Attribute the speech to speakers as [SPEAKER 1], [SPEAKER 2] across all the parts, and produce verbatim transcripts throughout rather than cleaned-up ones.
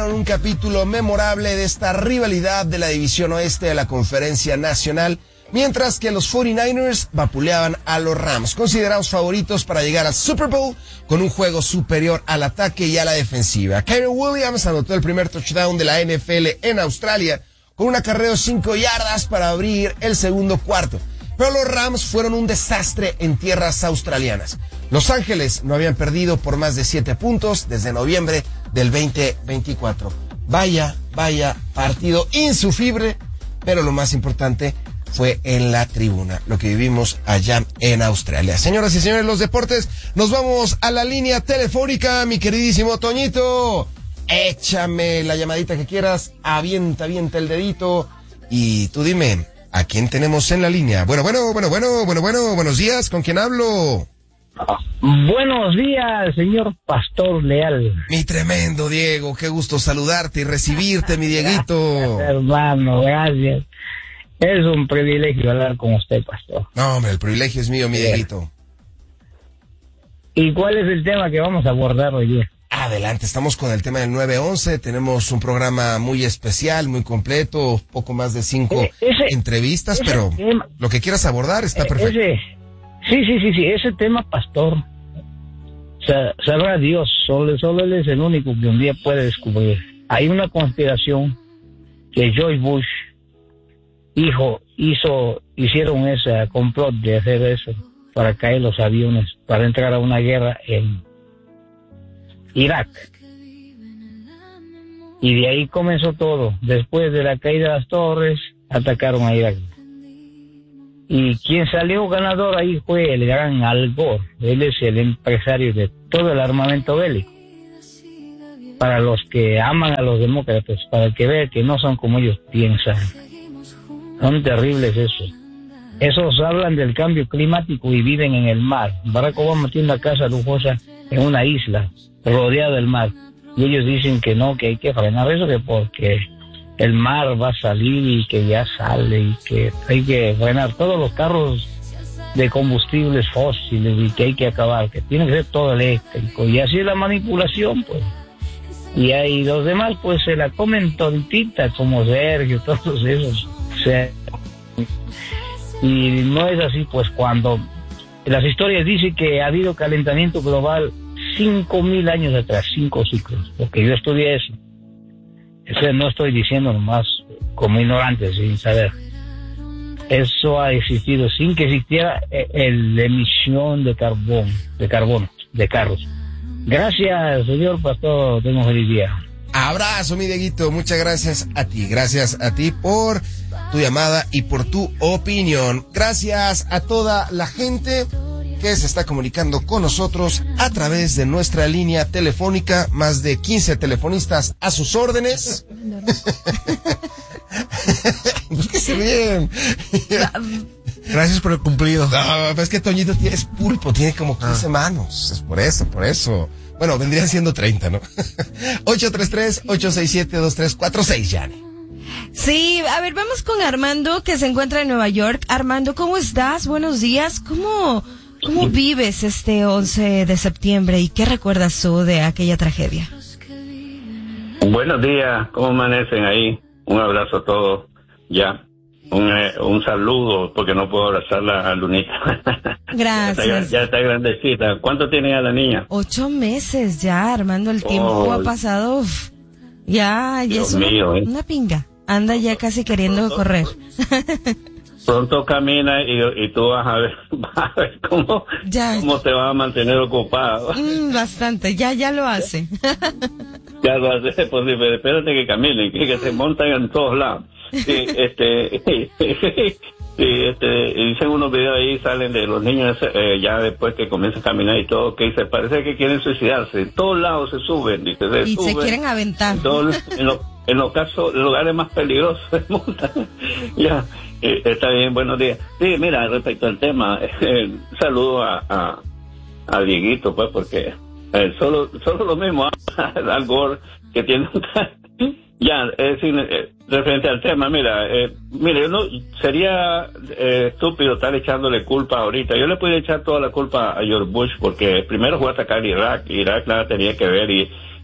[SPEAKER 1] vivieron un capítulo memorable de esta rivalidad de la división oeste de la Conferencia Nacional, mientras que los cuarenta y nueve ers vapuleaban a los Rams, considerados favoritos para llegar al Super Bowl con un juego superior al ataque y a la defensiva. Kyren Williams anotó el primer touchdown de la N F L en Australia con un acarreo de cinco yardas para abrir el segundo cuarto. Pero los Rams fueron un desastre en tierras australianas. Los Ángeles no habían perdido por más de siete puntos desde noviembre del veinte veinticuatro. Vaya, vaya partido insufrible, pero lo más importante fue en la tribuna, lo que vivimos allá en Australia. Señoras y señores, los deportes, nos vamos a la línea telefónica, mi queridísimo Toñito. Échame la llamadita que quieras, avienta, avienta el dedito y tú dime, ¿a quién tenemos en la línea? Bueno, bueno, bueno, bueno, bueno, bueno, buenos días, ¿con quién hablo?
[SPEAKER 2] Buenos días, señor Pastor Leal.
[SPEAKER 1] Mi tremendo Diego, qué gusto saludarte y recibirte, mi Dieguito.
[SPEAKER 2] Gracias, hermano, gracias. Es un privilegio hablar con usted, Pastor.
[SPEAKER 1] No, hombre, el privilegio es mío, mi Dieguito.
[SPEAKER 2] ¿Y cuál es el tema que vamos a abordar hoy día?
[SPEAKER 1] Adelante, estamos con el tema del nueve once, tenemos un programa muy especial, muy completo, poco más de cinco ese, entrevistas, ese pero tema, lo que quieras abordar está perfecto.
[SPEAKER 2] Ese, sí, sí, sí, sí, ese tema, Pastor, sabrá Dios, solo, solo él es el único que un día puede descubrir. Hay una conspiración que George Bush, hijo, hizo, hicieron ese complot de hacer eso, para caer los aviones, para entrar a una guerra en Irak. Y de ahí comenzó todo. Después de la caída de las torres, atacaron a Irak. Y quien salió ganador ahí fue el gran Al Gore. Él es el empresario de todo el armamento bélico. Para los que aman a los demócratas, para que vean que no son como ellos piensan. Son terribles esos. Esos hablan del cambio climático y viven en el mar. Barack Obama tiene una casa lujosa en una isla rodeada del mar. Y ellos dicen que no, que hay que frenar eso, que porque el mar va a salir y que ya sale y que hay que frenar todos los carros de combustibles fósiles y que hay que acabar, que tiene que ser todo eléctrico. Y así es la manipulación, pues. Y hay los demás, pues se la comen tontita, como Sergio, todos esos. O sea, y no es así, pues cuando las historias dicen que ha habido calentamiento global cinco mil años atrás, cinco ciclos, porque yo estudié eso. Eso no estoy diciendo nomás como ignorante, sin saber. Eso ha existido sin que existiera la emisión de carbón, de carbono, de carros. Gracias, señor Pastor, tengo un feliz día.
[SPEAKER 1] Abrazo, mi Dieguito, muchas gracias a ti, gracias a ti por tu llamada y por tu opinión. Gracias a toda la gente que se está comunicando con nosotros a través de nuestra línea telefónica, más de quince telefonistas a sus órdenes. Búsquese bien.
[SPEAKER 3] Gracias por el cumplido.
[SPEAKER 1] No, es que Toñito es pulpo, tiene como quince ah. manos, es por eso, por eso. Bueno, vendrían siendo treinta, ¿no? ocho tres tres, ocho seis siete, dos tres cuatro seis, Yane.
[SPEAKER 4] Sí, a ver, vamos con Armando, que se encuentra en Nueva York. Armando, ¿cómo estás? Buenos días. ¿Cómo, cómo vives este once de septiembre y qué recuerdas tú de aquella tragedia?
[SPEAKER 5] Buenos días, ¿cómo amanecen ahí? Un abrazo a todos. Ya, un, eh, un saludo, porque no puedo abrazarla a Lunita.
[SPEAKER 4] Gracias.
[SPEAKER 5] ya, está, ya está grandecita. ¿Cuánto tiene ya la niña?
[SPEAKER 4] Ocho meses ya, Armando, el tiempo oh, ha pasado. Uf, ya, ya
[SPEAKER 5] Dios
[SPEAKER 4] es una,
[SPEAKER 5] mío, ¿eh?
[SPEAKER 4] una pinga. Anda ya casi queriendo pronto, correr.
[SPEAKER 5] Pronto camina y, y tú vas a ver, vas a ver cómo,
[SPEAKER 4] ya,
[SPEAKER 5] cómo te va a mantener ocupado.
[SPEAKER 4] Mm, bastante, ya, ya lo hace.
[SPEAKER 5] Ya lo hace, pues pero espérate que caminen, que, que se montan en todos lados. Sí, este, sí, este, dicen unos videos ahí, salen de los niños eh, ya después que comienzan a caminar y todo, que se parece que quieren suicidarse. En todos lados se suben, dice, se
[SPEAKER 4] y
[SPEAKER 5] suben,
[SPEAKER 4] se quieren aventar.
[SPEAKER 5] En, todo, en, lo, en los casos, en lugares más peligrosos se montan. Ya, eh, está bien, buenos días. Sí, mira, respecto al tema, eh, saludo a, a, a Dieguito, pues, porque eh, solo, solo lo mismo, Al Gore, que tiene un... Ya, es decir, eh, referente al tema, mira, eh, mire, no, sería eh, estúpido estar echándole culpa ahorita. Yo le podría echar toda la culpa a George Bush porque primero fue a atacar Irak, Irak nada tenía que ver y,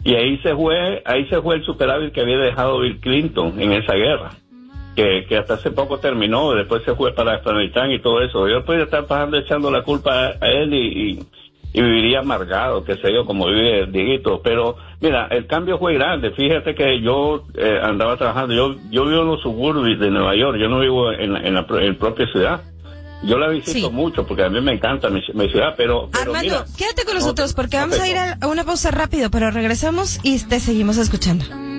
[SPEAKER 5] Y ahí se fue, ahí se fue el superávit que había dejado Bill Clinton en esa guerra, que, que hasta hace poco terminó, después se fue para Afganistán y todo eso. Yo podría estar pasando echando la culpa a, a él y, y, y viviría amargado, qué sé yo, como vive Dieguito. Pero mira, el cambio fue grande. Fíjate que yo eh, andaba trabajando, yo yo vivo en los suburbios de Nueva York, yo no vivo en la, en la, en la propia ciudad. Yo la visito sí. mucho porque a mí me encanta mi, mi ciudad, pero, pero
[SPEAKER 4] Armando,
[SPEAKER 5] mira,
[SPEAKER 4] quédate con nosotros
[SPEAKER 5] no,
[SPEAKER 4] porque
[SPEAKER 5] no
[SPEAKER 4] vamos
[SPEAKER 5] tengo.
[SPEAKER 4] a ir a una pausa rápido, pero regresamos y te seguimos escuchando.